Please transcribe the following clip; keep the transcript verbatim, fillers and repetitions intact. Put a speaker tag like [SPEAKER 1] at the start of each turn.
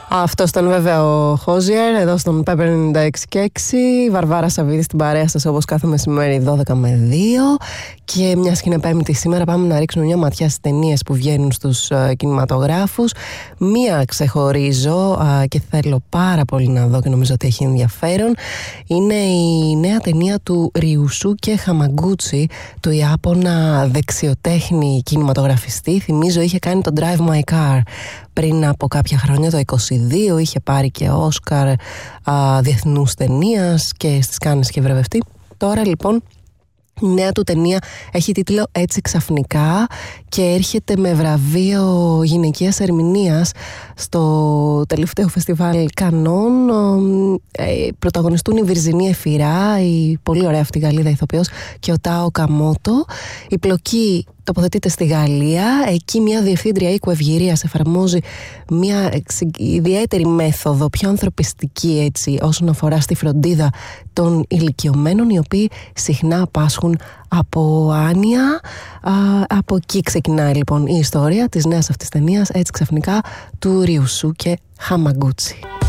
[SPEAKER 1] Αυτό ήταν βέβαια ο Χόζιερ, εδώ στον Pepper ενενήντα έξι και έξι. Βαρβάρα Σαββίδη στην παρέα σας, όπως κάθε μεσημέρι δώδεκα με δύο. Και μιας και είναι Πέμπτη σήμερα, πάμε να ρίξουμε μια ματιά στις ταινίες που βγαίνουν στους uh, κινηματογράφους. Μία ξεχωρίζω uh, και θέλω πάρα πολύ να δω και νομίζω ότι έχει ενδιαφέρον. Είναι η νέα ταινία του Ριουσούκε Χαμαγκούτσι, του Ιάπωνα δεξιοτέχνη κινηματογραφιστή. Θυμίζω είχε κάνει το Drive My Car πριν από κάποια χρόνια, το είκοσι δύο, είχε πάρει και Όσκαρ α, διεθνούς ταινίας και στις Κάνες και βραβευτεί. Τώρα λοιπόν η νέα του ταινία έχει τίτλο «Έτσι ξαφνικά» και έρχεται με βραβείο γυναικείας ερμηνείας στο τελευταίο φεστιβάλ Κανών. Ε, πρωταγωνιστούν η Βιρζινία Εφιρά, η πολύ ωραία αυτή Γαλλίδα ηθοποιός, και ο Τάο Καμότο. Η πλοκή τοποθετείται στη Γαλλία. Εκεί μια διευθύντρια οίκου ευγυρίας εφαρμόζει μια ιδιαίτερη μέθοδο, πιο ανθρωπιστική έτσι, όσον αφορά στη φροντίδα των ηλικιωμένων, οι οποίοι συχνά πάσχουν από άνοια. Α, από εκεί ξεκινάει λοιπόν η ιστορία της νέας αυτής ταινίας, «Έτσι ξαφνικά», του Ριουσούκε Χαμαγκούτσι.